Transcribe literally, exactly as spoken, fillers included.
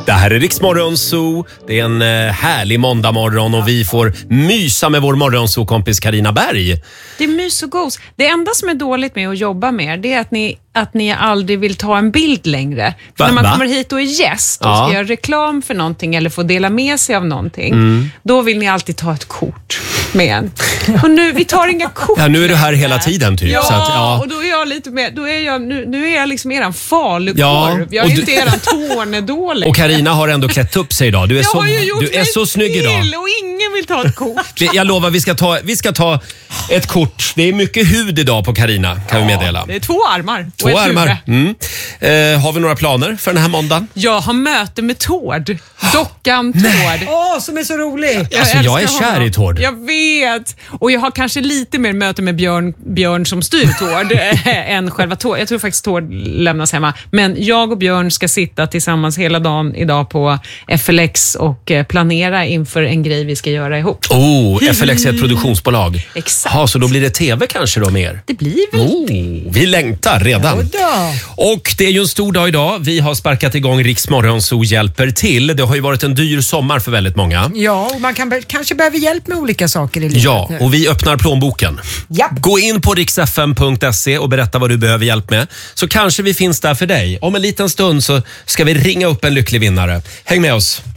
Det här är Rix Morgon Zoo. Det är en eh, härlig måndagmorgon och vi får mysa med vår morgonzoo-kompis Carina Berg. Det är mys och gos. Det enda som är dåligt med att jobba med det är att ni, att ni aldrig vill ta en bild längre. För Va? när man Va? kommer hit och är gäst och Ja. ska göra reklam för någonting eller få dela med sig av någonting, Mm. då vill ni alltid ta ett kort med en. Och nu, vi tar inga kort. Ja, nu är du här hela tiden typ. Ja, Så att, ja. och då är jag lite mer, då är jag, nu, nu är jag liksom eran falukorv. Ja, Jag och är du- inte eran tornedålig. Och Carina har ändå klätt upp sig idag. Du är, Jag så, har ju gjort du är mig så snygg till idag. och ingen vill ta ett kort. Vi- Jag lovar, vi ska, ta, vi ska ta ett kort. Det är mycket hud idag på Carina, kan vi meddela. Det är två armar och Två ett armar. huvud. Mm. Eh, har vi några planer för den här måndagen? Jag har möte med Tord. Dockan Tord. Åh, som är så rolig. Alltså, jag är älskar kär honom. i Tord. Jag vet. Och jag har kanske lite mer möte med Björn, Björn som styr Tord än själva Tord. Jag tror faktiskt Tord lämnas hemma. Men jag och Björn ska sitta tillsammans hela dagen idag på F L X och eh, planera inför en grej vi ska göra ihop. Oh, F L X är ett produktionsbolag. Exakt. Ja, så då blir det tv kanske då mer. Det blir väl. Oh, vi längtar redan. Jodå. Och det är ju en stor dag idag. Vi har sparkat igång Rix Morgon Zoo hjälper till. Det har ju varit en dyr sommar för väldigt många. Ja, och man kan, be- kanske behöver hjälp med olika saker i livet Ja, nu. och vi öppnar plånboken. Japp. Gå in på riks f m punkt se och berätta vad du behöver hjälp med. Så kanske vi finns där för dig. Om en liten stund så ska vi ringa upp en lycklig vinnare. Häng med oss.